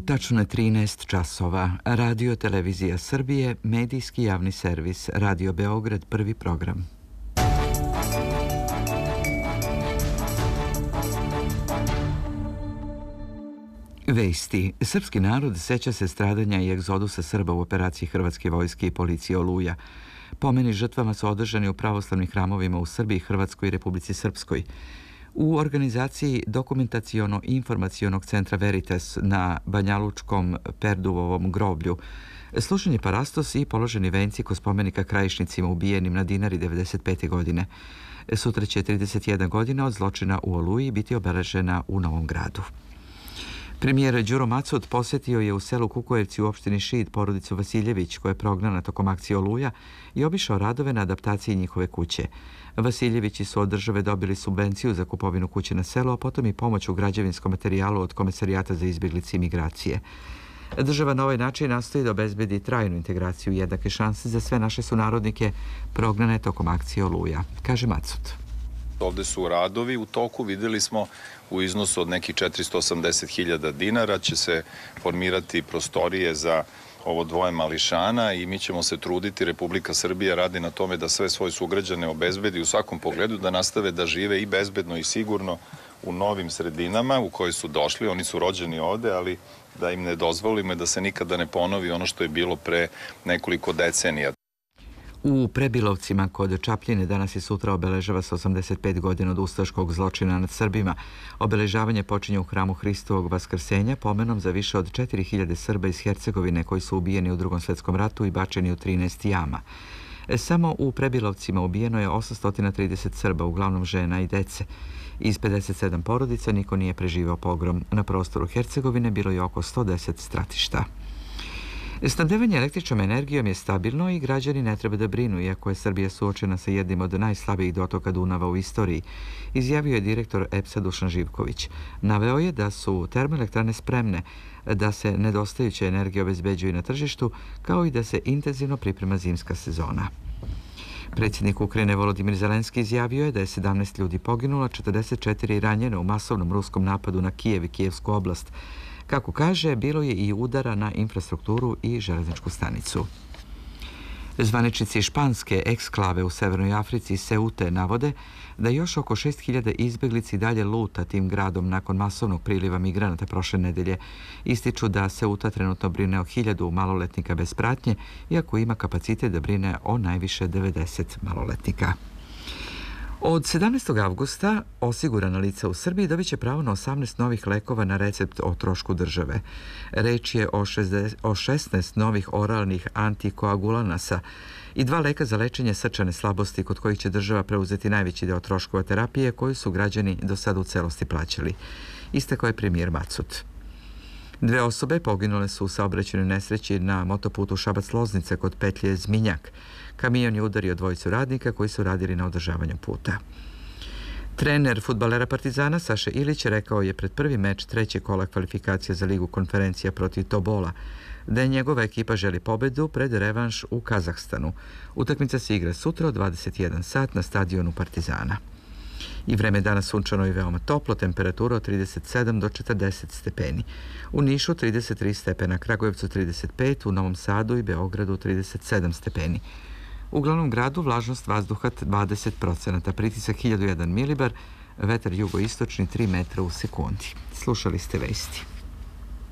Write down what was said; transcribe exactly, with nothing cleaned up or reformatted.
Tačno je trinaest časova. Radio Televizija Srbije, medijski javni servis, Radio Beograd, prvi program. Vesti. Srpski narod seća se stradanja i egzodusa Srba u operaciji Hrvatske vojske i policije Oluja. Pomeni žrtvama su održani u pravoslavnim hramovima u Srbiji, Hrvatskoj i Republici Srpskoj. U organizaciji Dokumentaciono-informacionog centra Veritas na Banjalučkom Perduvovom groblju slušan je parastos i položeni venci kod spomenika krajišnicima ubijenim na Dinari devedeset pete godine. Sutra će trideset jedna godina od zločina u Oluji biti obeležena u Novom Gradu. Premijer Đuro Macot posjetio je u selu Kukujevci u opštini Šid porodicu Vasiljević, koja je prognana tokom akcije Oluja, i obišao radove na adaptaciji njihove kuće. Vasiljevići su od države dobili subvenciju za kupovinu kuće na selu, a potom i pomoć u građevinskom materijalu od Komesarijata za izbjeglice i migracije. Država na ovaj način nastoji da obezbedi trajnu integraciju i jednake šanse za sve naše sunarodnike prognane tokom akcije Oluja, kaže Macot. Ovde su radovi u toku, videli smo u iznosu od nekih četiristo osamdeset hiljada dinara će se formirati prostorije za ovo dvoje mališana i mi ćemo se truditi, Republika Srbija radi na tome da sve svoje sugrađane obezbedi u svakom pogledu, da nastave da žive i bezbedno i sigurno u novim sredinama u koje su došli, oni su rođeni ovde, ali da im ne dozvolimo da se nikada ne ponovi ono što je bilo pre nekoliko decenija. U Prebilovcima kod Čapljine danas i sutra obeležava se osamdeset pet godina od ustaškog zločina nad Srbima. Obeležavanje počinje u hramu Hristovog Vaskrsenja pomenom za više od četiri hiljade Srba iz Hercegovine koji su ubijeni u Drugom svjetskom ratu i bačeni u trinaest jama. Samo u Prebilovcima ubijeno je osamsto trideset Srba, uglavnom žena i dece. Iz pedeset sedam porodica niko nije preživao pogrom. Na prostoru Hercegovine bilo je oko sto deset stratišta. Snabdevanje električnom energijom je stabilno i građani ne treba da brinu, iako je Srbija suočena sa jednim od najslabijih dotoka Dunava u istoriji, izjavio je direktor E P S-a Dušan Živković. Naveo je da su termoelektrane spremne, da se nedostajuća energija obezbeđuje na tržištu, kao i da se intenzivno priprema zimska sezona. Predsjednik Ukrajine Volodimir Zelenski izjavio je da je sedamnaest ljudi poginulo, četrdeset četiri ranjeno u masovnom ruskom napadu na Kijev i Kijevsku oblast. Kako kaže, bilo je i udara na infrastrukturu i železničku stanicu. Zvaničnici španske eksklave u Severnoj Africi Seute navode da još oko šest hiljada izbjeglica i dalje luta tim gradom nakon masovnog priliva migranata prošle nedelje. Ističu da Seuta trenutno brine o hiljadu maloletnika bez pratnje, iako ima kapacitet da brine o najviše devedeset maloletnika. Od sedamnaestog avgusta osigurana lica u Srbiji dobit će pravo na osamnaest novih lekova na recept o trošku države. Reč je o šesnaest novih oralnih antikoagulanasa i dva leka za lečenje srčane slabosti kod kojih će država preuzeti najveći deo troškova terapije koju su građani do sada u celosti plaćali. Istakao je premijer Macot. Dve osobe poginule su u saobraćajnoj nesreći na motoputu Šabac-Loznica kod petlje Zminjak. Kamion je udario dvojicu radnika koji su radili na održavanju puta. Trener fudbalera Partizana Saša Ilić rekao je pred prvi meč trećeg kola kvalifikacija za Ligu konferencija protiv Tobola da je njegova ekipa želi pobedu pred revanš u Kazahstanu. Utakmica se igra sutra od dvadeset jedan sat na stadionu Partizana. I vreme danas sunčano i veoma toplo, temperatura od trideset sedam do četrdeset stepeni. U Nišu trideset tri stepena, Kragujevcu trideset pet, u Novom Sadu i Beogradu trideset sedam stepeni. U glavnom gradu vlažnost vazduha dvadeset procenata, pritisak hiljadu jedan milibar, vetar jugoistočni tri metra u sekundi. Slušali ste vesti.